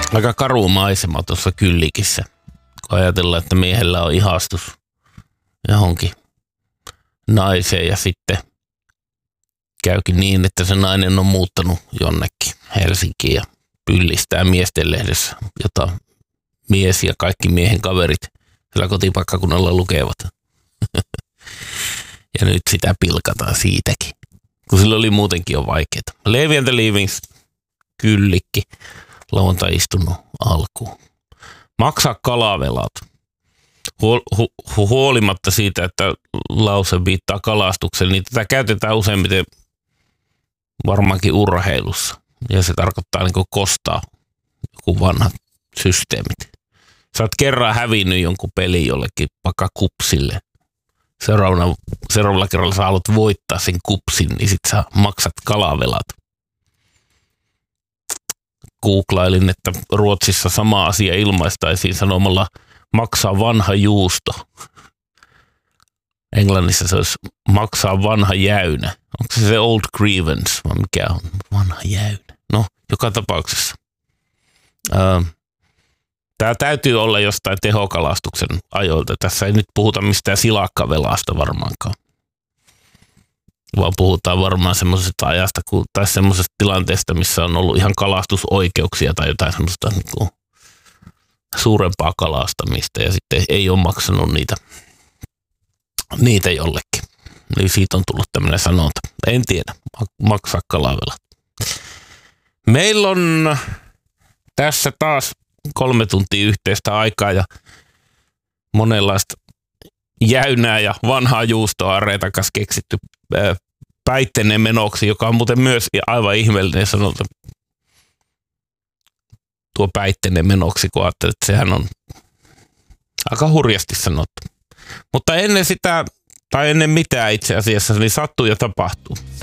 Aika karu maisema tuossa Kyllikissä, kun ajatellaan, että miehellä on ihastus johonkin naiseen ja sitten käykin niin, että se nainen on muuttanut jonnekin Helsinkiin ja pyllistää miesten lehdessä, jota mies ja kaikki miehen kaverit sillä kotipaikkakunnalla lukevat. Ja nyt sitä pilkataan siitäkin, kun sillä oli muutenkin jo vaikeaa. Levi and the Leavings, Kyllikki, lauantai-istunnon alkuun. Maksaa kalavelat. Huolimatta siitä, että lause viittaa kalastukseen, niin tätä käytetään useimmiten varmaankin urheilussa. Ja se tarkoittaa niin kuin kostaa joku vanhat systeemit. Sä oot kerran hävinnyt jonkun pelin jollekin vaikka kupsille. Seuraavalla kerralla sä haluat voittaa sen kupsin, niin sit sä maksat kalavelat. Googlailin, että Ruotsissa sama asia ilmaistaisiin sanomalla maksaa vanha juusto. Englannissa se olisi maksaa vanha jäynä. Onko se old grievance vai mikä on vanha jäynä? No, joka tapauksessa. Tämä täytyy olla jostain tehokalastuksen ajoilta. Tässä ei nyt puhuta mistään silakkavelasta varmaankaan. Vaan puhutaan varmaan semmoisesta ajasta tai semmoisesta tilanteesta, missä on ollut ihan kalastusoikeuksia tai jotain semmoista niin kuin suurempaa kalastamista ja sitten ei ole maksanut niitä jollekin. Eli siitä on tullut tämmöinen sanonta. En tiedä, maksaa kalavelat. Meillä on tässä taas 3 tuntia yhteistä aikaa ja monenlaista jäynää ja vanhaa juustoa Reetan kanssa keksitty päitteinen menoksi, joka on muuten myös aivan ihmeellinen sanonta. Tuo päitteinen menoksi, kun ajattelee, että sehän on aika hurjasti sanottu. Mutta ennen sitä, tai ennen mitään itse asiassa, niin sattuu ja tapahtuu.